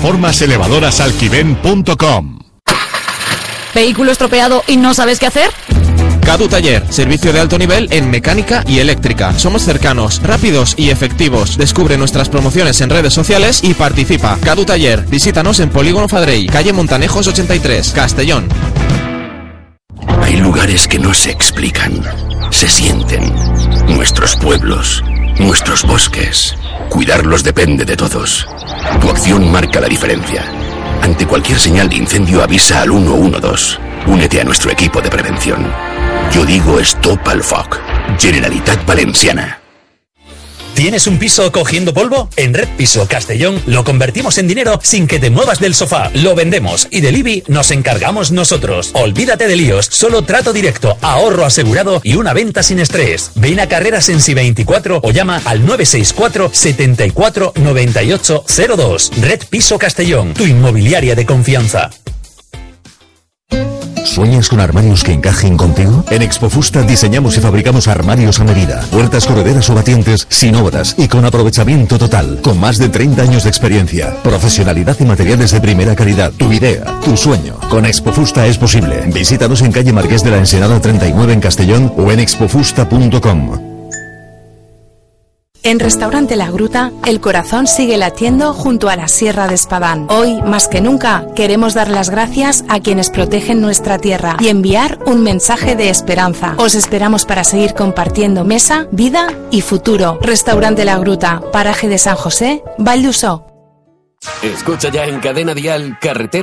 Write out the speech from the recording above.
plataformaselevadorasAlquiven.com. ¿Vehículo estropeado y no sabes qué hacer? Cadu Taller, servicio de alto nivel en mecánica y eléctrica. Somos cercanos, rápidos y efectivos. Descubre nuestras promociones en redes sociales y participa. Cadu Taller, visítanos en Polígono Fadrey, calle Montanejos 83, Castellón. Hay lugares que no se explican, se sienten. Nuestros pueblos, nuestros bosques. Cuidarlos depende de todos. Tu acción marca la diferencia. Ante cualquier señal de incendio avisa al 112. Únete a nuestro equipo de prevención. Yo digo Stop al Foc. Generalitat Valenciana. ¿Tienes un piso cogiendo polvo? En Red Piso Castellón lo convertimos en dinero sin que te muevas del sofá. Lo vendemos y del IBI nos encargamos nosotros. Olvídate de líos, solo trato directo, ahorro asegurado y una venta sin estrés. Ven a Carreras en Si24 o llama al 964 74 98 02. Red Piso Castellón, tu inmobiliaria de confianza. ¿Sueñas con armarios que encajen contigo? En Expofusta diseñamos y fabricamos armarios a medida, puertas correderas o batientes sin obras y con aprovechamiento total, con más de 30 años de experiencia, profesionalidad y materiales de primera calidad. Tu idea, tu sueño, con Expofusta es posible. Visítanos en calle Marqués de la Ensenada 39 en Castellón o en expofusta.com. En Restaurante La Gruta, el corazón sigue latiendo junto a la Sierra de Espadán. Hoy, más que nunca, queremos dar las gracias a quienes protegen nuestra tierra y enviar un mensaje de esperanza. Os esperamos para seguir compartiendo mesa, vida y futuro. Restaurante La Gruta, paraje de San José, Vall d'Uixó. Escucha ya en Cadena Dial, Carretera